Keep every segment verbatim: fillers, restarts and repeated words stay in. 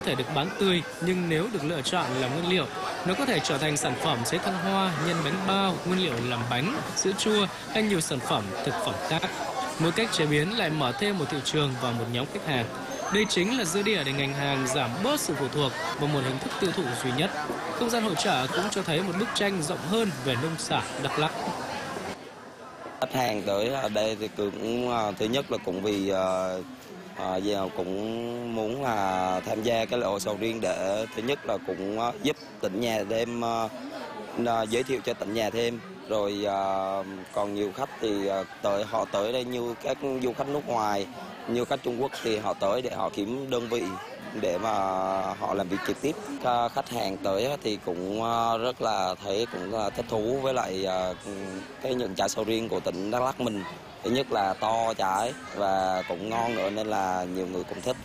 có thể được bán tươi, nhưng nếu được lựa chọn làm nguyên liệu, nó có thể trở thành sản phẩm giấy thăng hoa, nhân bánh bao, nguyên liệu làm bánh, sữa chua hay nhiều sản phẩm thực phẩm khác. Mỗi cách chế biến lại mở thêm một thị trường và một nhóm khách hàng. Đây chính là dư địa để ngành hàng giảm bớt sự phụ thuộc vào một hình thức tiêu thụ duy nhất. Không gian hội chợ cũng cho thấy một bức tranh rộng hơn về nông sản Đắk Lắk. Khách hàng tới ở đây thì cũng thứ nhất là cũng vì uh, cũng muốn là tham gia cái lễ hội sầu riêng để thứ nhất là cũng giúp tỉnh nhà thêm uh, giới thiệu cho tỉnh nhà thêm. Rồi uh, còn nhiều khách thì uh, tới họ tới đây như các du khách nước ngoài, như khách Trung Quốc thì họ tới để họ kiếm đơn vị để mà họ làm việc trực tiếp. Khách hàng tới thì cũng rất là thấy cũng thích thú với lại cái những trái sầu riêng của tỉnh Đắk Lắk mình. Thứ nhất là to trái và cũng ngon nữa nên là nhiều người cũng thích.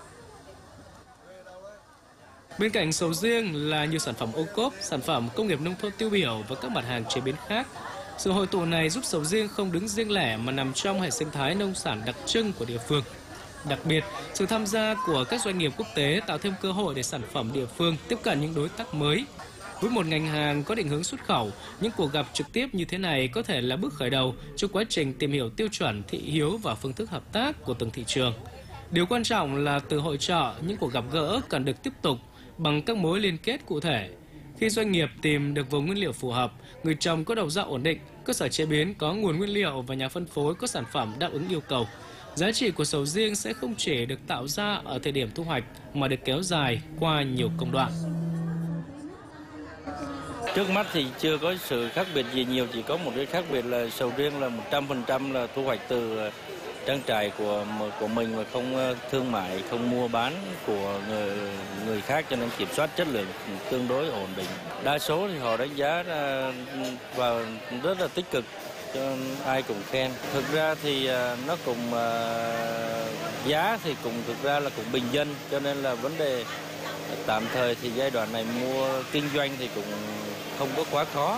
Bên cạnh sầu riêng là nhiều sản phẩm ô cốp, sản phẩm công nghiệp nông thôn tiêu biểu và các mặt hàng chế biến khác. Sự hội tụ này giúp sầu riêng không đứng riêng lẻ mà nằm trong hệ sinh thái nông sản đặc trưng của địa phương. Đặc biệt, sự tham gia của các doanh nghiệp quốc tế tạo thêm cơ hội để sản phẩm địa phương tiếp cận những đối tác mới. Với một ngành hàng có định hướng xuất khẩu, những cuộc gặp trực tiếp như thế này có thể là bước khởi đầu cho quá trình tìm hiểu tiêu chuẩn, thị hiếu và phương thức hợp tác của từng thị trường. Điều quan trọng là từ hội chợ, những cuộc gặp gỡ cần được tiếp tục bằng các mối liên kết cụ thể. Khi doanh nghiệp tìm được vùng nguyên liệu phù hợp, người trồng có đầu ra ổn định, cơ sở chế biến có nguồn nguyên liệu và nhà phân phối có sản phẩm đáp ứng yêu cầu, giá trị của sầu riêng sẽ không chỉ được tạo ra ở thời điểm thu hoạch mà được kéo dài qua nhiều công đoạn. Trước mắt thì chưa có sự khác biệt gì nhiều, chỉ có một cái khác biệt là sầu riêng là một trăm phần trăm là thu hoạch từ trang trại của của mình và không thương mại, không mua bán của người, người khác, cho nên kiểm soát chất lượng tương đối ổn định. Đa số thì họ đánh giá vào rất là tích cực, cho ai cũng khen. Thực ra thì nó cũng giá thì cũng thực ra là cũng bình dân, cho nên là vấn đề tạm thời thì giai đoạn này mua kinh doanh thì cũng không có quá khó.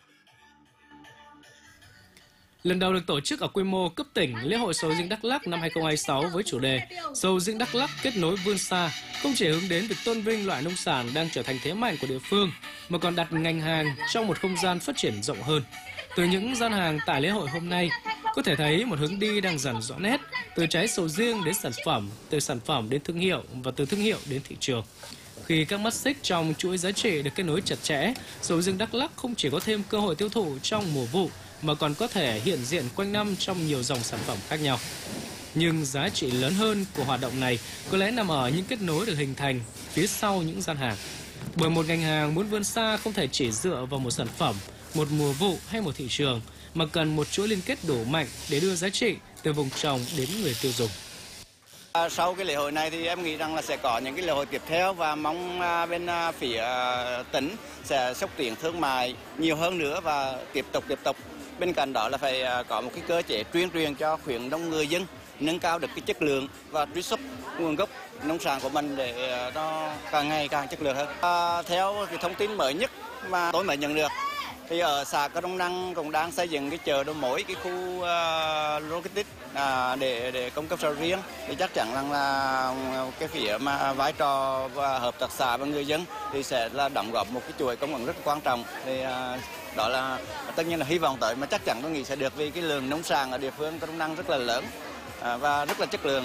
Lần đầu được tổ chức ở quy mô cấp tỉnh, lễ hội sầu riêng Đắk Lắk năm hai không hai sáu với chủ đề Sầu riêng Đắk Lắk kết nối vươn xa không chỉ hướng đến việc tôn vinh loại nông sản đang trở thành thế mạnh của địa phương, mà còn đặt ngành hàng trong một không gian phát triển rộng hơn. Từ những gian hàng tại lễ hội hôm nay, có thể thấy một hướng đi đang dần rõ nét, từ trái sầu riêng đến sản phẩm, từ sản phẩm đến thương hiệu và từ thương hiệu đến thị trường. Khi các mắt xích trong chuỗi giá trị được kết nối chặt chẽ, sầu riêng Đắk Lắk không chỉ có thêm cơ hội tiêu thụ trong mùa vụ, mà còn có thể hiện diện quanh năm trong nhiều dòng sản phẩm khác nhau. Nhưng giá trị lớn hơn của hoạt động này có lẽ nằm ở những kết nối được hình thành phía sau những gian hàng. Bởi một ngành hàng muốn vươn xa không thể chỉ dựa vào một sản phẩm, một mùa vụ hay một thị trường, mà cần một chuỗi liên kết đủ mạnh để đưa giá trị từ vùng trồng đến người tiêu dùng. Sau cái lễ hội này thì em nghĩ rằng là sẽ có những cái lễ hội tiếp theo và mong bên phía tỉnh sẽ xúc tiến thương mại nhiều hơn nữa và tiếp tục tiếp tục. Bên cạnh đó là phải có một cái cơ chế tuyên truyền cho khuyến nông người dân nâng cao được cái chất lượng và truy xuất nguồn gốc nông sản của mình để nó càng ngày càng chất lượng hơn. À, theo cái thông tin mới nhất mà tôi mới nhận được thì ở xã Crong Năng cũng đang xây dựng cái chợ đầu mối, cái khu uh, logistics à, để để cung cấp sầu riêng. Thì chắc chắn rằng là cái phía mà vai trò và hợp tác xã và người dân thì sẽ là đóng góp một cái chuỗi cung ứng rất quan trọng. Thì uh, đó là tất nhiên là hy vọng tới, mà chắc chắn tôi nghĩ sẽ được, vì cái lượng nông sản ở địa phương Crong Năng rất là lớn à, và rất là chất lượng.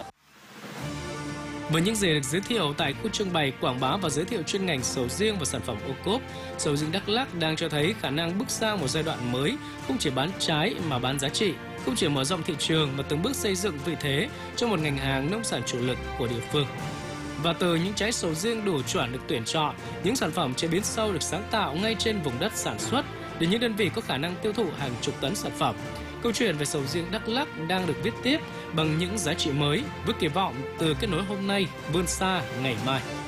Với những gì được giới thiệu tại khu trưng bày quảng bá và giới thiệu chuyên ngành sầu riêng và sản phẩm ô cốp, sầu riêng Đắk Lắk đang cho thấy khả năng bước sang một giai đoạn mới, không chỉ bán trái mà bán giá trị, không chỉ mở rộng thị trường mà từng bước xây dựng vị thế cho một ngành hàng nông sản chủ lực của địa phương. Và từ những trái sầu riêng đủ chuẩn được tuyển chọn, những sản phẩm chế biến sâu được sáng tạo ngay trên vùng đất sản xuất, đến những đơn vị có khả năng tiêu thụ hàng chục tấn sản phẩm. Câu chuyện về sầu riêng Đắk Lắk đang được viết tiếp bằng những giá trị mới, với kỳ vọng từ kết nối hôm nay vươn xa ngày mai.